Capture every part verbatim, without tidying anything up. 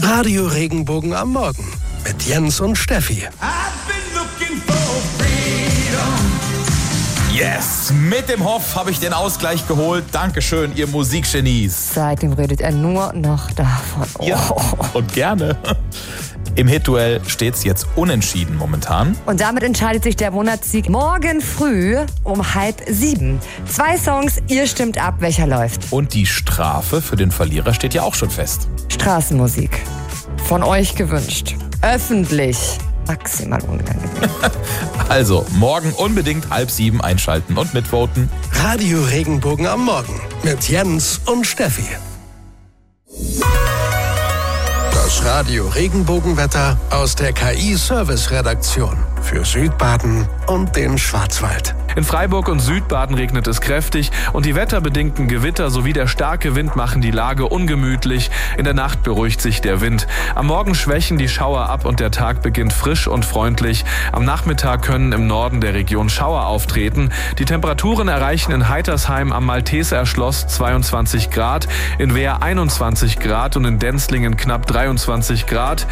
Radio Regenbogen am Morgen mit Jens und Steffi. Yes, mit dem Hoff habe ich den Ausgleich geholt. Dankeschön, ihr Musikgenies. Seitdem redet er nur noch davon. Oh. Ja, und gerne. Im Hit-Duell steht es jetzt unentschieden momentan. Und damit entscheidet sich der Monatssieg morgen früh um halb sieben. Zwei Songs, ihr stimmt ab, welcher läuft. Und die Strafe für den Verlierer steht ja auch schon fest. Straßenmusik. Von euch gewünscht. Öffentlich. Maximal unangenehm. Also, morgen unbedingt halb sieben einschalten und mitvoten. Radio Regenbogen am Morgen mit Jens und Steffi. Das Radio Regenbogenwetter aus der K I-Service-Redaktion für Südbaden und den Schwarzwald. In Freiburg und Südbaden regnet es kräftig und die wetterbedingten Gewitter sowie der starke Wind machen die Lage ungemütlich. In der Nacht beruhigt sich der Wind. Am Morgen schwächen die Schauer ab und der Tag beginnt frisch und freundlich. Am Nachmittag können im Norden der Region Schauer auftreten. Die Temperaturen erreichen in Heitersheim am Malteser Schloss zweiundzwanzig Grad, in Wehr einundzwanzig Grad und in Denzlingen knapp dreiundzwanzig Grad.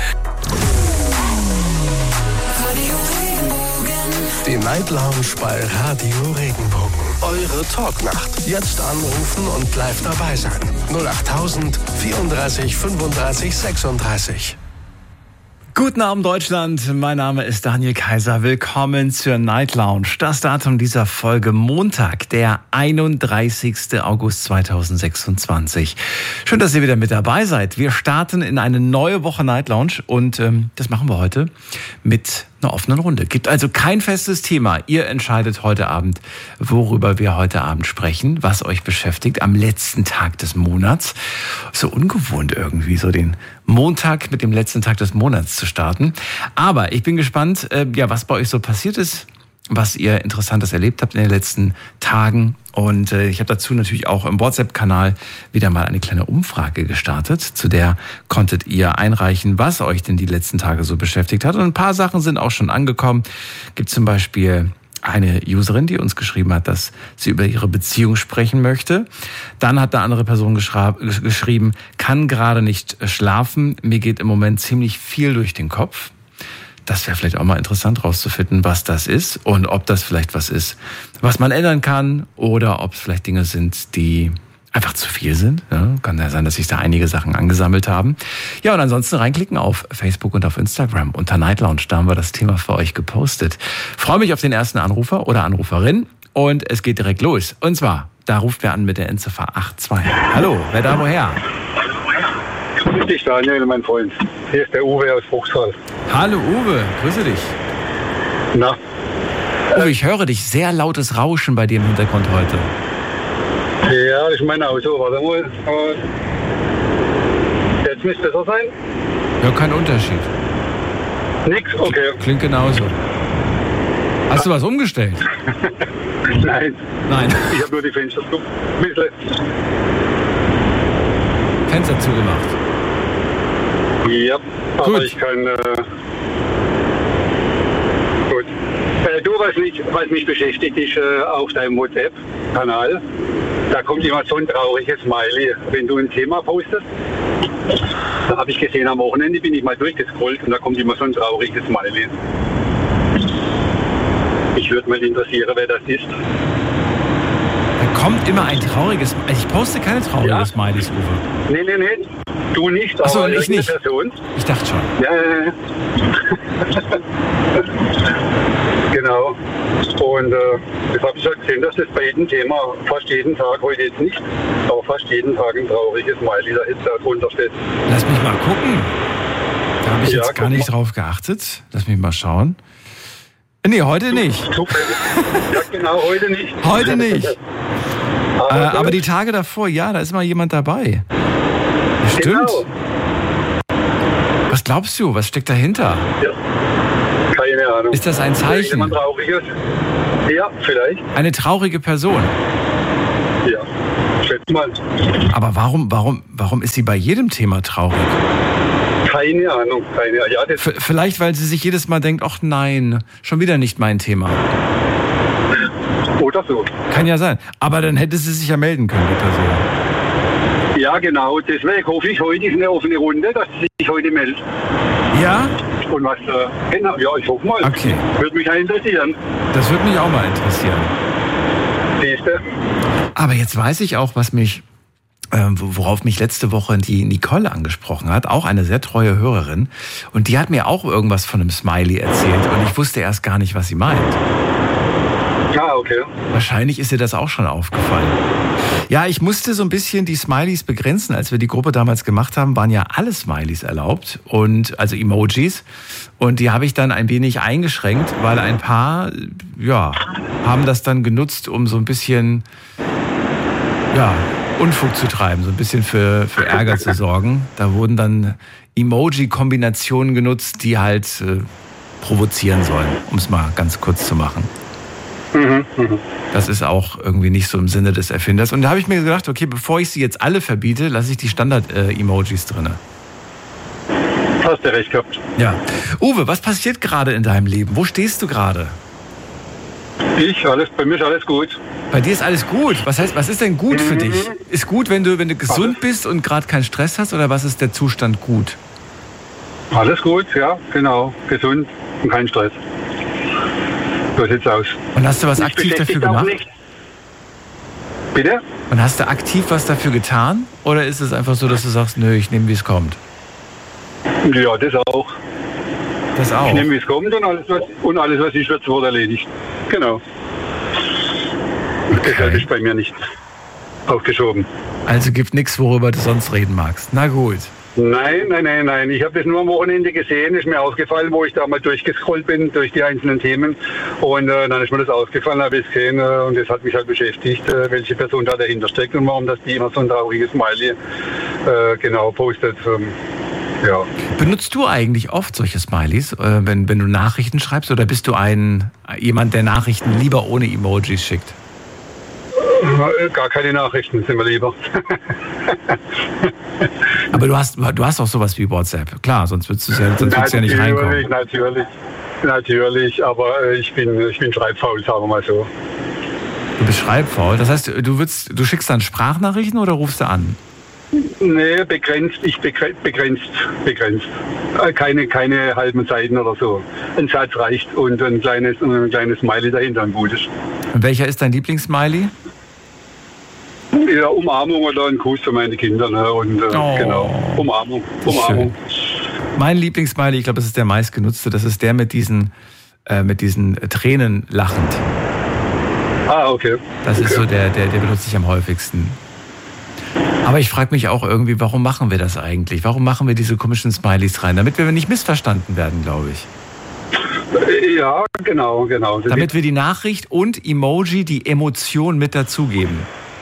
Die Night Lounge bei Radio Regenbogen. Eure Talknacht. Jetzt anrufen und live dabei sein. null acht tausend vierunddreißig fünfunddreißig sechsunddreißig. Guten Abend Deutschland, mein Name ist Daniel Kaiser. Willkommen zur Night Lounge. Das Datum dieser Folge Montag, der einunddreißigsten August zweitausendsechsundzwanzig. Schön, dass ihr wieder mit dabei seid. Wir starten in eine neue Woche Night Lounge und ähm, das machen wir heute mit einer offenen Runde. Gibt also kein festes Thema. Ihr entscheidet heute Abend, worüber wir heute Abend sprechen, was euch beschäftigt am letzten Tag des Monats. So ungewohnt irgendwie, so den Montag mit dem letzten Tag des Monats zu starten. Aber ich bin gespannt, äh, ja, was bei euch so passiert ist, was ihr Interessantes erlebt habt in den letzten Tagen. Und äh, ich habe dazu natürlich auch im WhatsApp-Kanal wieder mal eine kleine Umfrage gestartet. Zu der konntet ihr einreichen, was euch denn die letzten Tage so beschäftigt hat. Und ein paar Sachen sind auch schon angekommen. Gibt zum Beispiel eine Userin, die uns geschrieben hat, dass sie über ihre Beziehung sprechen möchte. Dann hat eine andere Person geschra- geschrieben, kann gerade nicht schlafen. Mir geht im Moment ziemlich viel durch den Kopf. Das wäre vielleicht auch mal interessant rauszufinden, was das ist und ob das vielleicht was ist, was man ändern kann oder ob es vielleicht Dinge sind, die einfach zu viel sind. Ja, kann ja sein, dass sich da einige Sachen angesammelt haben. Ja, und ansonsten reinklicken auf Facebook und auf Instagram unter Night Lounge. Da haben wir das Thema für euch gepostet. Freue mich auf den ersten Anrufer oder Anruferin und es geht direkt los. Und zwar, da ruft wer an mit der Endziffer acht zwei. Hallo, wer da woher? Grüß dich, Daniel, mein Freund. Hier ist der Uwe aus Fuchshall. Hallo Uwe, grüße dich. Na? Uwe, ich höre dich. Sehr lautes Rauschen bei dir im Hintergrund heute. Ja, das ist mein Auto. Warte mal. Jetzt müsste es besser sein? Ja, kein Unterschied. Nix? Okay. Klingt genauso. Hast du was umgestellt? Nein. Nein. Ich habe nur die Fenster zu. Ein bisschen. Fenster zugemacht. Ja, aber Gut. ich kann... Äh, gut. Äh, du, was mich, was mich beschäftigt, ist äh, auf deinem WhatsApp-Kanal. Da kommt immer so ein trauriges Smiley, wenn du ein Thema postest. Da habe ich gesehen, am Wochenende bin ich mal durchgescrollt und da kommt immer so ein trauriges Smiley. Ich würde mal interessieren, wer das ist. Da kommt immer ein trauriges... Also ich poste keine traurigen Ja. Smileys, Uwe. Nee, nee, nee. Du nicht, Ach so, aber ich nicht. Person. Ich dachte schon. Ja, ja, ja. Genau. Und äh, das habe ich ja gesehen, dass das bei jedem Thema, fast jeden Tag, heute jetzt nicht, aber fast jeden Tag ein trauriges Smiley da jetzt da drunter steht. Lass mich mal gucken. Da habe ich Ja, jetzt gar guck nicht mal. drauf geachtet. Lass mich mal schauen. Nee, heute nicht. Super. Ja, genau, heute nicht. Heute nicht. Aber, Äh, gut. aber die Tage davor, ja, da ist mal jemand dabei. Stimmt. Genau. Was glaubst du? Was steckt dahinter? Ja. Keine Ahnung. Ist das ein Zeichen? Jemand Trauriges? Ja, vielleicht. Eine traurige Person. Ja. Schätze mal. Aber warum, warum, warum ist sie bei jedem Thema traurig? Keine Ahnung. Keine Ahnung. Ja, das V- vielleicht, weil sie sich jedes Mal denkt, ach nein, schon wieder nicht mein Thema. oder so. Kann ja sein. Aber dann hätte sie sich ja melden können, die Person. Ja, genau. Deswegen hoffe ich, heute ist eine offene Runde, dass sie sich heute meldet. Ja? Und was, äh, genau, ja, ich hoffe mal. Okay. Würde mich ja interessieren. Das würde mich auch mal interessieren. Siehste? Aber jetzt weiß ich auch, was mich, äh, worauf mich letzte Woche die Nicole angesprochen hat, auch eine sehr treue Hörerin. Und die hat mir auch irgendwas von einem Smiley erzählt und ich wusste erst gar nicht, was sie meint. Ah, okay. Wahrscheinlich ist ihr das auch schon aufgefallen. Ja, ich musste so ein bisschen die Smileys begrenzen. Als wir die Gruppe damals gemacht haben, waren ja alle Smileys erlaubt, und also Emojis. Und die habe ich dann ein wenig eingeschränkt, weil ein paar, ja, haben das dann genutzt, um so ein bisschen, ja, Unfug zu treiben, so ein bisschen für, für Ärger zu sorgen. Da wurden dann Emoji-Kombinationen genutzt, die halt äh, provozieren sollen, um es mal ganz kurz zu machen. Mhm, mh. Das ist auch irgendwie nicht so im Sinne des Erfinders. Und da habe ich mir gedacht, okay, bevor ich sie jetzt alle verbiete, lasse ich die Standard-Emojis drin. Hast du recht gehabt. Ja. Uwe, was passiert gerade in deinem Leben? Wo stehst du gerade? Ich, alles, bei mir ist alles gut. Bei dir ist alles gut. Was heißt, was ist denn gut für dich? Ist gut, wenn du, wenn du gesund bist und gerade keinen Stress hast, oder was ist der Zustand gut? Alles gut, ja, genau. Gesund und kein Stress. So sieht's aus. Und hast du was Mich aktiv dafür beschäftigt auch gemacht? nicht. Bitte? Und hast du aktiv was dafür getan? Oder ist es einfach so, dass du sagst, nö, ich nehme, wie es kommt? Ja, das auch. Das auch. Ich nehme, wie es kommt, und alles, was, und alles, was ich wird, wird erledigt. Genau. Okay. Deshalb ist bei mir nicht aufgeschoben. Also gibt nichts, worüber du sonst reden magst. Na gut. Nein, nein, nein, nein. Ich habe das nur am Wochenende gesehen, ist mir aufgefallen, wo ich da mal durchgescrollt bin, durch die einzelnen Themen. Und äh, dann ist mir das aufgefallen, habe ich gesehen, äh, und das hat mich halt beschäftigt, äh, welche Person da dahinter steckt und warum das die immer so ein trauriges Smiley äh, genau postet. Ähm, ja. Benutzt du eigentlich oft solche Smileys, äh, wenn, wenn du Nachrichten schreibst, oder bist du ein jemand, der Nachrichten lieber ohne Emojis schickt? Gar keine Nachrichten, sind wir lieber. Aber du hast, du hast auch sowas wie WhatsApp. Klar, sonst würdest du ja, sonst würdest du ja nicht reinkommen. Natürlich, natürlich, aber ich bin, ich bin schreibfaul, sagen wir mal so. Du bist schreibfaul. Das heißt, du, würdest, du schickst dann Sprachnachrichten oder rufst du an? Nee, begrenzt, ich begrenzt, begrenzt, begrenzt. Keine, keine halben Seiten oder so. Ein Satz reicht und ein kleines, ein kleines Smiley dahinter, ein gutes. Und welcher ist dein Lieblingssmiley? Ja, Umarmung oder ein Kuss für meine Kinder. Ne? Und äh, Oh. genau, Umarmung, Das ist Umarmung. Mein Lieblingssmiley, ich glaube, das ist der meistgenutzte, das ist der mit diesen, äh, mit diesen Tränen lachend. Ah, okay. Das okay. ist so der, der, der benutze ich am häufigsten. Aber ich frage mich auch irgendwie, warum machen wir das eigentlich? Warum machen wir diese komischen Smileys rein? Damit wir nicht missverstanden werden, glaube ich. Ja, genau, genau. Das Damit wir die Nachricht und Emoji die Emotion mit dazugeben.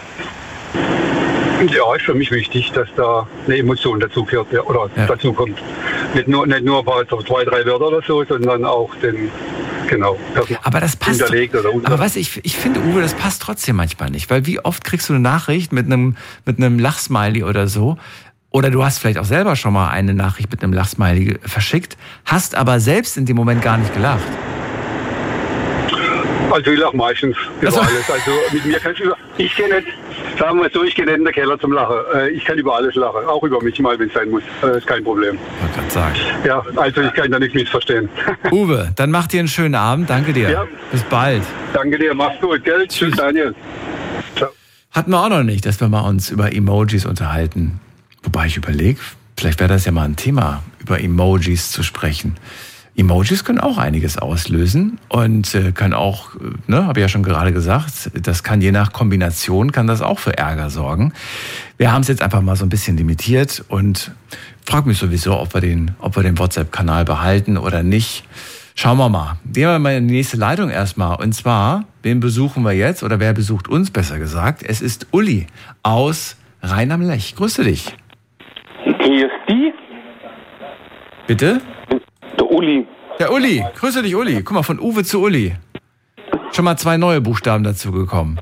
Ja, ist für mich wichtig, dass da eine Emotion dazu gehört, ja, oder Ja. dazu kommt. Nicht nur, nicht nur ein paar, so zwei, drei Wörter oder so, sondern auch den, genau. Aber das passt. Hinterlegt oder unter. Aber weißt du, ich, ich finde, Uwe, das passt trotzdem manchmal nicht. Weil wie oft kriegst du eine Nachricht mit einem, mit einem Lachsmiley oder so? Oder du hast vielleicht auch selber schon mal eine Nachricht mit einem Lachsmiley verschickt, hast aber selbst in dem Moment gar nicht gelacht. Also ich lache meistens über Also- alles. Also mit mir kannst du über... Ich gehe nicht, sagen wir mal so, ich gehe nicht in den Keller zum Lachen. Äh, Ich kann über alles lachen, auch über mich mal, wenn es sein muss. Äh, Ist kein Problem. Ich wollte gerade sagen. Ja, also ich kann da nicht missverstehen. Uwe, dann mach dir einen schönen Abend. Danke dir. Ja. Bis bald. Danke dir, mach's gut, gell? Tschüss, Daniel. Ciao. Hatten wir auch noch nicht, dass wir mal uns über Emojis unterhalten. Wobei ich überlege, vielleicht wäre das ja mal ein Thema, über Emojis zu sprechen. Emojis können auch einiges auslösen und äh, können auch, ne, habe ich ja schon gerade gesagt, das kann je nach Kombination, kann das auch für Ärger sorgen. Wir haben es jetzt einfach mal so ein bisschen limitiert und frage mich sowieso, ob wir den, ob wir den WhatsApp-Kanal behalten oder nicht. Schauen wir mal. Gehen wir mal in die nächste Leitung erstmal. Und zwar, wen besuchen wir jetzt oder wer besucht uns, besser gesagt? Es ist Uli aus Rhein am Lech. Grüße dich. Hier ist die, Bitte? der Uli. Der Uli. Grüße dich, Uli. Guck mal, von Uwe zu Uli. Schon mal zwei neue Buchstaben dazu gekommen.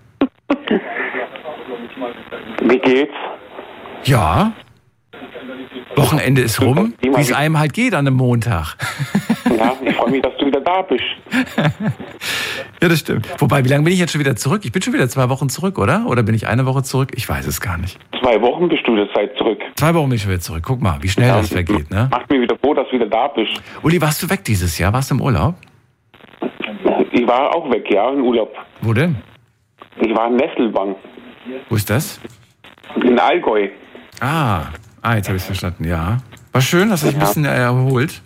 Wie geht's? Ja. Wochenende ist rum, wie es einem halt geht an einem Montag. Ja, ich freue freue mich, dass du wieder da bist. Ja, das stimmt. Wobei, wie lange bin ich jetzt schon wieder zurück? Ich bin schon wieder zwei Wochen zurück, oder? Oder bin ich eine Woche zurück? Ich weiß es gar nicht. Zwei Wochen bist du wieder Zeit zurück. Zwei Wochen bin ich schon wieder zurück. Guck mal, wie schnell das vergeht, ne? Macht mich wieder froh, dass du wieder da bist. Uli, warst du weg dieses Jahr? Warst du im Urlaub? Ich war auch weg, ja, im Urlaub. Wo denn? Ich war in Nesselwang, Wo ist das? in Allgäu. Ah, ah jetzt habe ich es verstanden, ja. War schön, hast du dich ein bisschen erholt?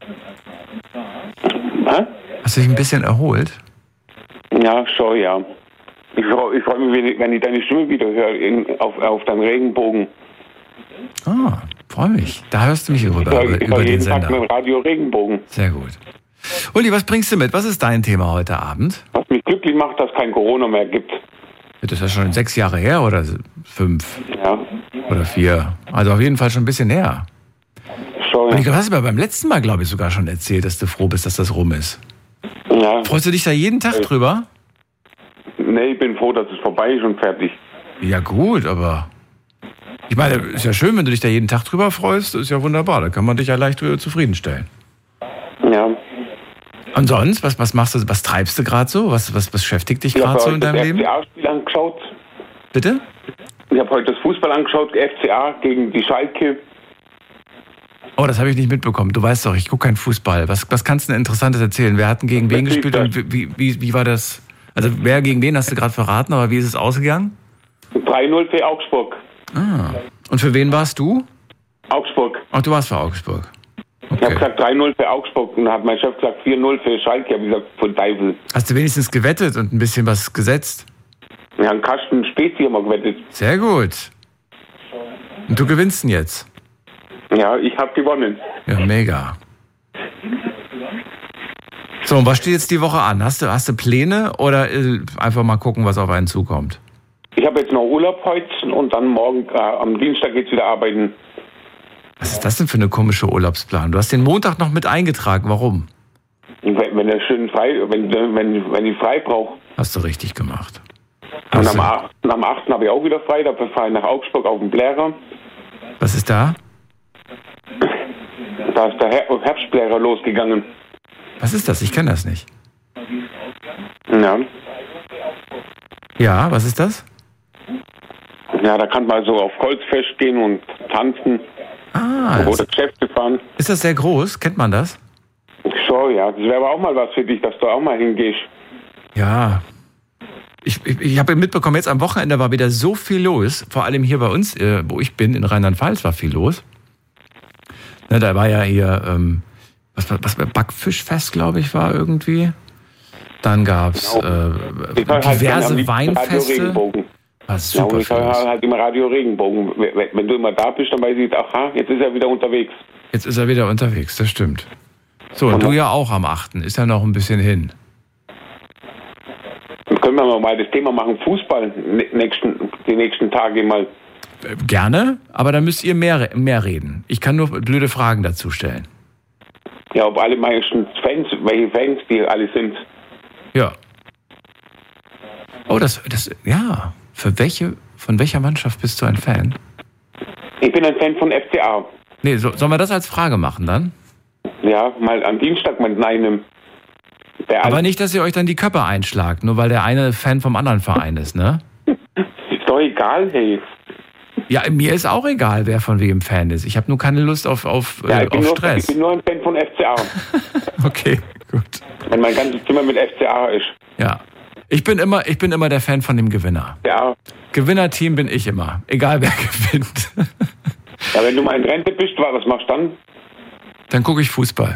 Hä? Hast du dich ein bisschen erholt? Ja, schon, ja. Ich freue ich freu mich, wenn ich- wenn ich deine Stimme wieder höre in, auf, auf deinem Regenbogen. Ah, freue mich. Da hörst du mich rüber, Ich höre über, ich über höre den jeden Tag Sender. mit dem Radio Regenbogen. Sehr gut. Uli, was bringst du mit? Was ist dein Thema heute Abend? Was mich glücklich macht, dass es kein Corona mehr gibt. Das ist ja schon sechs Jahre her oder fünf Ja, oder vier. Also auf jeden Fall schon ein bisschen her. schon. Und ich glaube, hast du mir beim letzten Mal, glaube ich, sogar schon erzählt, dass du froh bist, dass das rum ist. Ja. Freust du dich da jeden Tag drüber? Nee, ich bin froh, dass es vorbei ist und fertig. Ja gut, aber ich meine, ist ja schön, wenn du dich da jeden Tag drüber freust. Das ist ja wunderbar. Da kann man dich ja leicht drüber zufriedenstellen. Ja. Und sonst, was, was machst du, was treibst du gerade so? Was, was beschäftigt dich Ich gerade habe so heute in das deinem Leben? F C A-Spiel angeschaut. Bitte? Ich habe heute das Fußball angeschaut, F C A gegen die Schalke. Oh, das habe ich nicht mitbekommen. Du weißt doch, ich gucke keinen Fußball. Was, was kannst du denn Interessantes erzählen? Wer hat denn gegen wen gespielt und wie, wie, wie war das? Also wer gegen wen hast du gerade verraten, aber wie ist es ausgegangen? drei null für Augsburg. Ah. Und für wen warst du? Augsburg. Ach, du warst für Augsburg. Ich habe Okay. gesagt drei null für Augsburg und dann hat mein Chef gesagt vier null für Schalke. Ich habe gesagt, von Teufel. Hast du wenigstens gewettet und ein bisschen was gesetzt? Wir haben Kasten Spezi haben wir gewettet. Sehr gut. Und du gewinnst ihn jetzt. Ja, ich habe gewonnen. Ja, mega. So, und was steht jetzt die Woche an? Hast du, hast du Pläne oder äh, einfach mal gucken, was auf einen zukommt? Ich habe jetzt noch Urlaub heute und dann morgen, äh, am Dienstag geht's wieder arbeiten. Was ist das denn für eine komische Urlaubsplan? Du hast den Montag noch mit eingetragen. Warum? Und wenn, wenn er schön frei, wenn, wenn, wenn ich frei brauche. Hast du richtig gemacht. Und Hast am du, achten am achten habe ich auch wieder frei, da fahre ich nach Augsburg auf den Blärer. was ist da? Da ist der Her Herbstblärer losgegangen. Was ist das? Ich kenne das nicht. Ja. Ja, was ist das? Ja, da kann man so auf Holzfest gehen und tanzen Ah, oder das, Geschäfte fahren. ist das sehr groß? Kennt man das? Schon, ja. Das wäre aber auch mal was für dich, dass du auch mal hingehst. Ja. Ich, ich, ich habe mitbekommen, jetzt am Wochenende war wieder so viel los. Vor allem hier bei uns, äh, wo ich bin, in Rheinland-Pfalz war viel los. Ne, da war ja hier, ähm, was war was, Backfischfest, glaube ich, war irgendwie. Dann gab es äh, Ich höre halt gerne am diverse liebsten Radio Weinfeste. Regenbogen. War Ja, super und ich viel höre los. halt immer Radio Regenbogen. Wenn wenn du immer da bist, dann weiß ich, aha, jetzt ist er wieder unterwegs. Jetzt ist er wieder unterwegs, das stimmt. So, und du ja auch am achten Ist ja noch ein bisschen hin. Dann können wir mal das Thema machen, Fußball, ne- nächsten, die nächsten Tage mal. Äh, Gerne, aber da müsst ihr mehr, mehr reden. Ich kann nur blöde Fragen dazu stellen. Ja, ob alle meisten Fans, welche Fans die alle sind. Ja. Oh, das, das, ja. Für welche, von welcher Mannschaft bist du ein Fan? Ich bin ein Fan von F C A. Nee, so, sollen wir das als Frage machen dann? Ja, mal am Dienstag mit einem. Der Aber nicht, dass ihr euch dann die Köpfe einschlagt, nur weil der eine Fan vom anderen Verein ist, ne? Ist doch egal, hey. Ja, mir ist auch egal, wer von wem Fan ist. Ich habe nur keine Lust auf, auf, Ja, äh, ich, bin auf nur, Stress. ich bin nur ein Fan von F C A. Okay, gut. Wenn mein ganzes Zimmer mit F C A ist. Ja. Ich bin immer, ich bin immer der Fan von dem Gewinner. Ja. Gewinnerteam bin ich immer. Egal wer gewinnt. Ja, wenn du mal in Rente bist, was machst du dann? Dann gucke ich Fußball.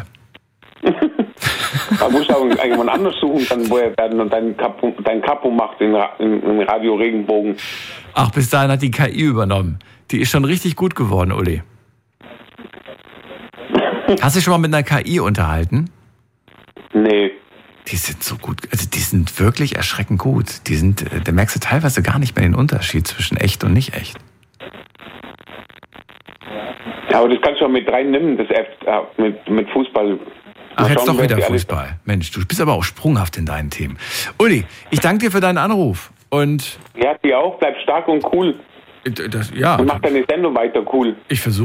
Da musst du auch irgendwann anders suchen, dann, wo er dann dein Capo, dein Capo macht in, Ra- in, in Radio Regenbogen. Ach, bis dahin hat die K I übernommen. Die ist schon richtig gut geworden, Uli. Hast du dich schon mal mit einer K I unterhalten? Nee. Die sind so gut, also die sind wirklich erschreckend gut. Die sind, äh, da merkst du teilweise gar nicht mehr den Unterschied zwischen echt und nicht echt. Ja, aber das kannst du auch mit reinnehmen, das F, äh, mit, mit Fußball. Ach, Mal jetzt schauen, doch wer wieder die alle- Fußball. Mensch, du bist aber auch sprunghaft in deinen Themen. Uli, ich danke dir für deinen Anruf. Und Ja, die auch, bleib stark und cool. äh, das, ja, Und mach deine Sendung weiter cool. ich versuche.